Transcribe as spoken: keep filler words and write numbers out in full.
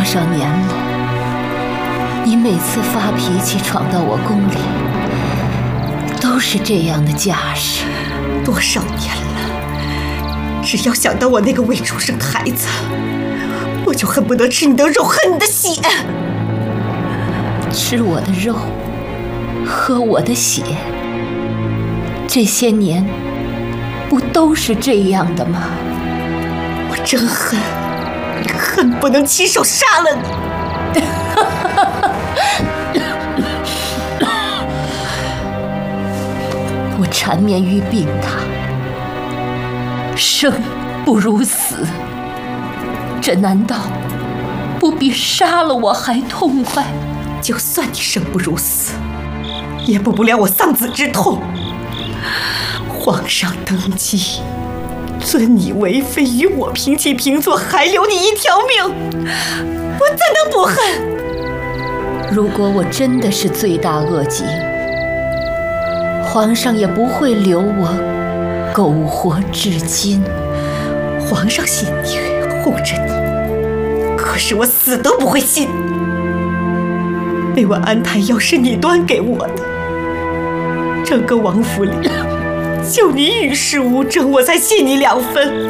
少年了，你每次发脾气闯到我宫里，都是这样的架势。 多少年了，只要想到我那个未出生的孩子，我就恨不得吃你的肉，喝你的血。 吃我的肉，喝我的血，这些年不都是这样的吗？ 我真恨，恨不能亲手杀了你。 我缠绵于病榻，生不如死，这难道不比杀了我还痛快？ 就算你生不如死，也补不了我丧子之痛。皇上登基，尊你为妃，与我平起平坐，还留你一条命，我怎能不恨？ 如果我真的是罪大恶极，皇上也不会留我苟活至今。 皇上信你，护着你，可是我死都不会信。那碗安胎药是你端给我的，整个王府里就你与世无争，我才信你两分。